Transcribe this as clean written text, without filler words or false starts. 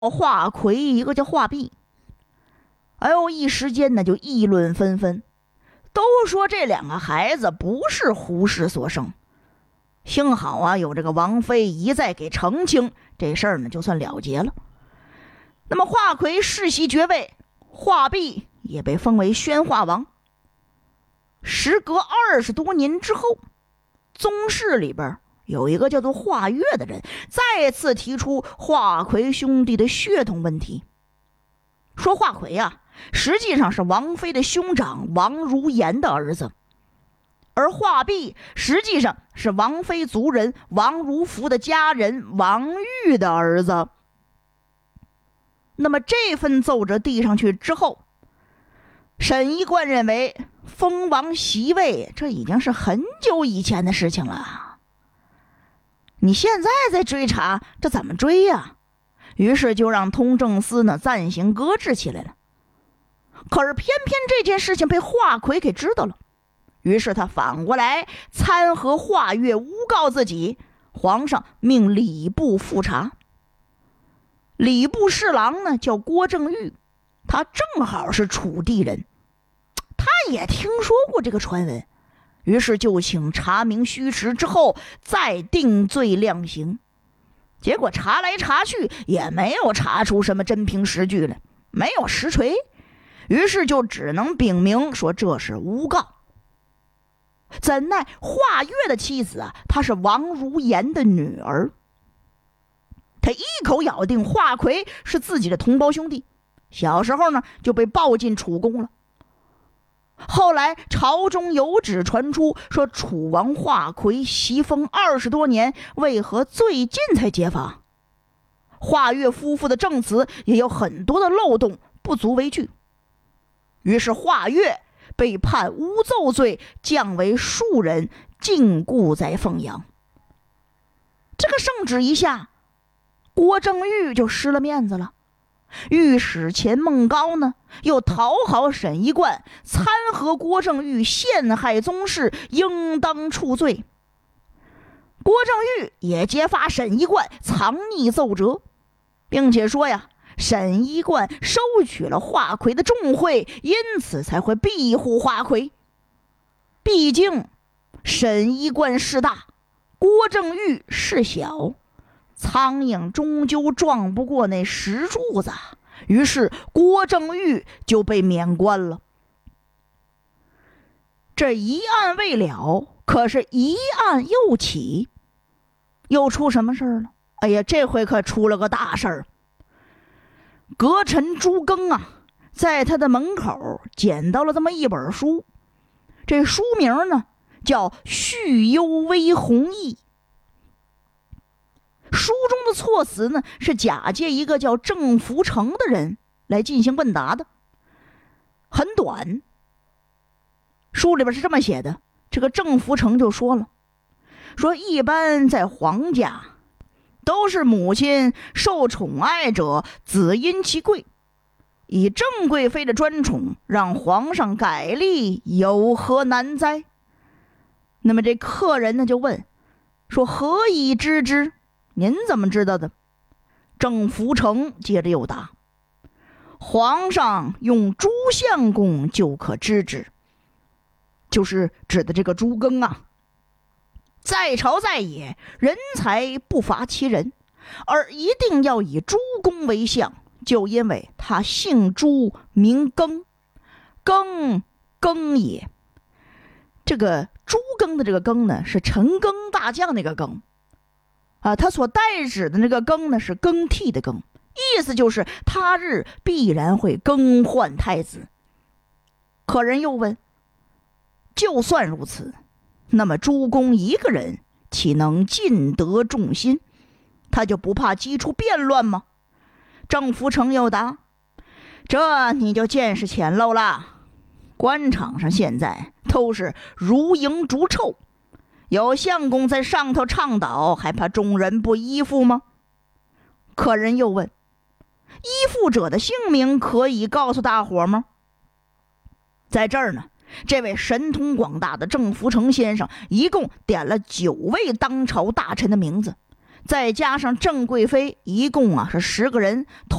华魁，一个叫华弼。哎呦，一时间呢就议论纷纷，都说这两个孩子不是胡氏所生。幸好啊，有这个王妃一再给澄清，这事儿呢就算了结了。那么华魁世袭爵位，华弼也被封为宣化王。时隔20多年之后，宗室里边有一个叫做华岳的人，再次提出华魁兄弟的血统问题，说华魁啊，实际上是王妃的兄长王如言的儿子，而华弼实际上是王妃族人王如福的家人王玉的儿子。那么这份奏折递上去之后，沈一贯认为封王袭位这已经是很久以前的事情了，你现在再追查，这怎么追呀？于是就让通政司呢暂行搁置起来了。可是偏偏这件事情被华魁给知道了，于是他反过来参合华岳诬告自己，皇上命礼部复查。礼部侍郎呢叫郭正玉，他正好是楚地人，他也听说过这个传闻，于是就请查明虚实之后再定罪量刑。结果查来查去也没有查出什么真凭实据来，没有实锤，于是就只能禀明说这是诬告。怎奈华岳的妻子啊，她是王如言的女儿，他一口咬定华魁是自己的同胞兄弟，小时候呢就被抱进楚宫了。后来朝中有旨传出，说楚王华魁袭封20多年，为何最近才揭发？华岳夫妇的证词也有很多的漏洞，不足为据。于是华岳被判诬奏罪，降为庶人，禁锢在凤阳。这个圣旨一下，郭正玉就失了面子了。御史钱孟高呢，又讨好沈一贯，参合郭正玉陷害宗室，应当处罪。郭正玉也揭发沈一贯藏匿奏折，并且说呀，沈一贯收取了华魁的重贿，因此才会庇护华魁。毕竟沈一贯事大，郭正玉事小，苍蝇终究撞不过那石柱子，于是郭正玉就被免官了。这一案未了，可是一案又起，又出什么事儿了？哎呀，这回可出了个大事儿。阁臣朱庚啊，在他的门口捡到了这么一本书，这书名呢叫《续幽微弘毅》。书中的措辞呢，是假借一个叫郑福成的人来进行问答的，很短。书里边是这么写的，这个郑福成就说了，说一般在皇家都是母亲受宠爱者，子因其贵，以郑贵妃的专宠让皇上改立，有何难哉？那么这客人呢就问说，何以知之？您怎么知道的？郑福成接着又答，皇上用朱相公就可知之，就是指的这个朱庚啊。在朝在野，人才不乏其人，而一定要以朱公为相，就因为他姓朱名庚，庚也。这个朱庚的这个庚呢，是陈庚大将那个庚啊，他所代指的那个更呢是更替的更，意思就是他日必然会更换太子。客人又问，就算如此，那么朱公一个人岂能尽得众心？他就不怕激出变乱吗？郑福成又答，这你就见识浅陋了。官场上现在都是如蝇逐臭，有相公在上头倡导，还怕众人不依附吗？客人又问，依附者的姓名可以告诉大伙吗？在这儿呢，这位神通广大的郑福成先生一共点了9位当朝大臣的名字， 再加上郑贵妃，一共是10个人。